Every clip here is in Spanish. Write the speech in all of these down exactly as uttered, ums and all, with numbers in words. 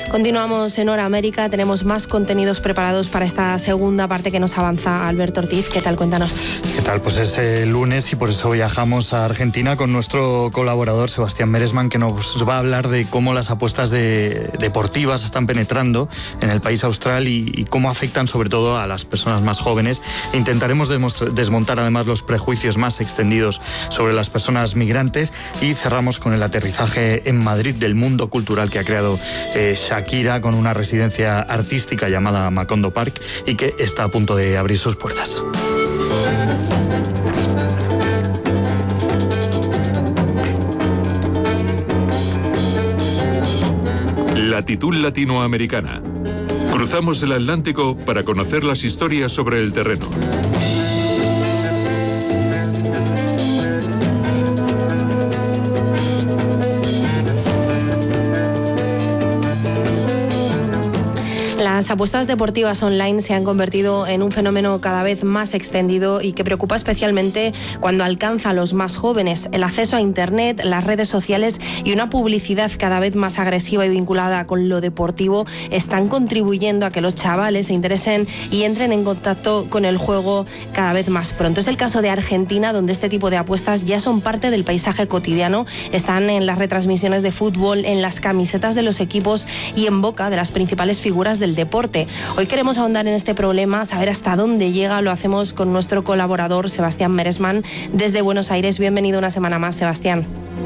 Continuamos en Hora América, tenemos más contenidos preparados para esta segunda parte que nos avanza Alberto Ortiz. ¿Qué tal? Cuéntanos. ¿Qué tal? Pues es el lunes y por eso viajamos a Argentina con nuestro colaborador Sebastián Meresman, que nos va a hablar de cómo las apuestas de, deportivas están penetrando en el país austral y, y cómo afectan sobre todo a las personas más jóvenes. Intentaremos desmontar además los prejuicios más extendidos sobre las personas migrantes y cerramos con el aterrizaje en Madrid del mundo cultural que ha creado eh, Shakira, con una residencia artística llamada Macondo Park y que está a punto de abrir sus puertas. Latitud Latinoamericana. Cruzamos el Atlántico para conocer las historias sobre el terreno. Las apuestas deportivas online se han convertido en un fenómeno cada vez más extendido y que preocupa especialmente cuando alcanza a los más jóvenes. El acceso a Internet, las redes sociales y una publicidad cada vez más agresiva y vinculada con lo deportivo están contribuyendo a que los chavales se interesen y entren en contacto con el juego cada vez más pronto. Es el caso de Argentina, donde este tipo de apuestas ya son parte del paisaje cotidiano. Están en las retransmisiones de fútbol, en las camisetas de los equipos y en boca de las principales figuras del deporte. Hoy queremos ahondar en este problema, saber hasta dónde llega. Lo hacemos con nuestro colaborador Sebastián Meresman desde Buenos Aires. Bienvenido una semana más, Sebastián.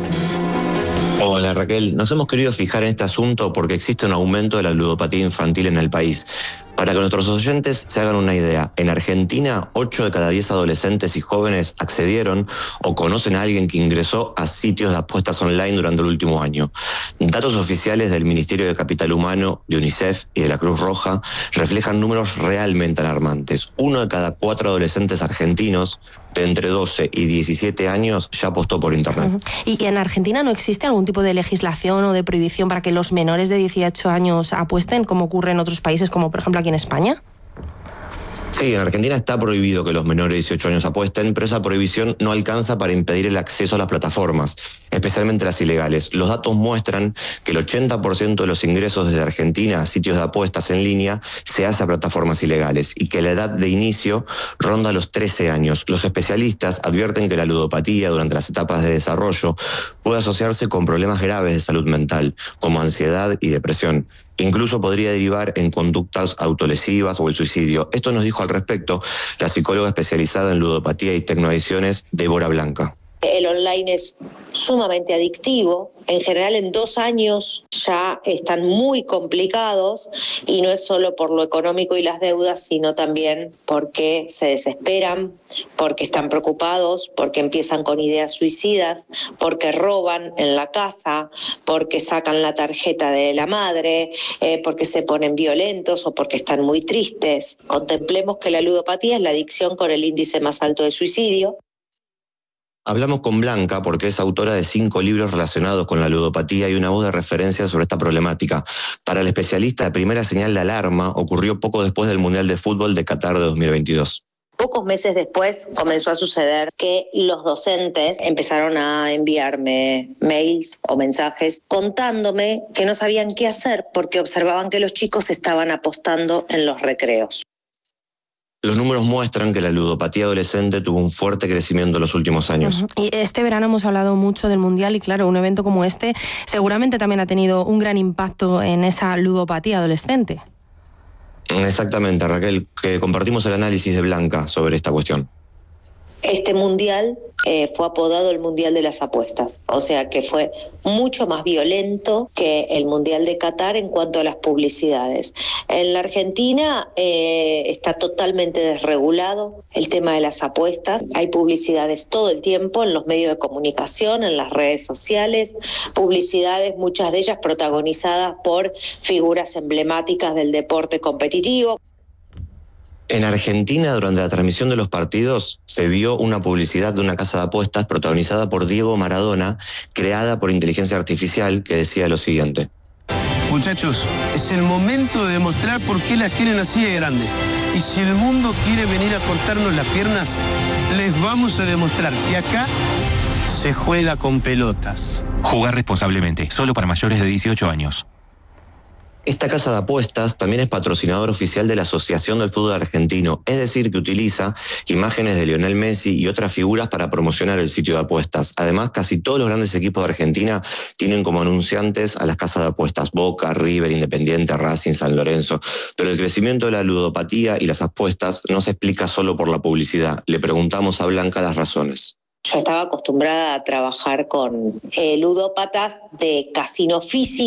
Hola Raquel, nos hemos querido fijar en este asunto porque existe un aumento de la ludopatía infantil en el país. Para que nuestros oyentes se hagan una idea, en Argentina, ocho de cada diez adolescentes y jóvenes accedieron o conocen a alguien que ingresó a sitios de apuestas online durante el último año. Datos oficiales del Ministerio de Capital Humano, de UNICEF y de la Cruz Roja reflejan números realmente alarmantes. Uno de cada cuatro adolescentes argentinos de entre doce y diecisiete años ya apostó por Internet. Uh-huh. ¿Y en Argentina no existe algún tipo de legislación o de prohibición para que los menores de dieciocho años apuesten, como ocurre en otros países, como por ejemplo aquí en España? Sí, en Argentina está prohibido que los menores de dieciocho años apuesten, pero esa prohibición no alcanza para impedir el acceso a las plataformas, especialmente las ilegales. Los datos muestran que el ochenta por ciento de los ingresos desde Argentina a sitios de apuestas en línea se hace a plataformas ilegales y que la edad de inicio ronda los trece años. Los especialistas advierten que la ludopatía durante las etapas de desarrollo puede asociarse con problemas graves de salud mental, como ansiedad y depresión. Incluso podría derivar en conductas autolesivas o el suicidio. Esto nos dijo al respecto la psicóloga especializada en ludopatía y tecnoadicciones, Débora Blanca. El online es sumamente adictivo. En general, en dos años ya están muy complicados y no es solo por lo económico y las deudas, sino también porque se desesperan, porque están preocupados, porque empiezan con ideas suicidas, porque roban en la casa, porque sacan la tarjeta de la madre, eh, porque se ponen violentos o porque están muy tristes. Contemplemos que la ludopatía es la adicción con el índice más alto de suicidio. Hablamos con Blanca porque es autora de cinco libros relacionados con la ludopatía y una voz de referencia sobre esta problemática. Para el especialista, la primera señal de alarma ocurrió poco después del Mundial de Fútbol de Qatar de dos mil veintidós. Pocos meses después comenzó a suceder que los docentes empezaron a enviarme mails o mensajes contándome que no sabían qué hacer porque observaban que los chicos estaban apostando en los recreos. Los números muestran que la ludopatía adolescente tuvo un fuerte crecimiento en los últimos años. Uh-huh. Y este verano hemos hablado mucho del Mundial y claro, un evento como este seguramente también ha tenido un gran impacto en esa ludopatía adolescente. Exactamente, Raquel, que compartimos el análisis de Blanca sobre esta cuestión. Este mundial eh, fue apodado el Mundial de las Apuestas, o sea que fue mucho más violento que el Mundial de Qatar en cuanto a las publicidades. En la Argentina eh, está totalmente desregulado el tema de las apuestas. Hay publicidades todo el tiempo en los medios de comunicación, en las redes sociales, publicidades, muchas de ellas protagonizadas por figuras emblemáticas del deporte competitivo. En Argentina, durante la transmisión de los partidos, se vio una publicidad de una casa de apuestas protagonizada por Diego Maradona, creada por inteligencia artificial, que decía lo siguiente. Muchachos, es el momento de demostrar por qué las tienen así de grandes. Y si el mundo quiere venir a cortarnos las piernas, les vamos a demostrar que acá se juega con pelotas. Jugar responsablemente, solo para mayores de dieciocho años. Esta casa de apuestas también es patrocinador oficial de la Asociación del Fútbol Argentino, es decir, que utiliza imágenes de Lionel Messi y otras figuras para promocionar el sitio de apuestas. Además, casi todos los grandes equipos de Argentina tienen como anunciantes a las casas de apuestas: Boca, River, Independiente, Racing, San Lorenzo. Pero el crecimiento de la ludopatía y las apuestas no se explica solo por la publicidad. Le preguntamos a Blanca las razones. Yo estaba acostumbrada a trabajar con eh, ludópatas de casino físico.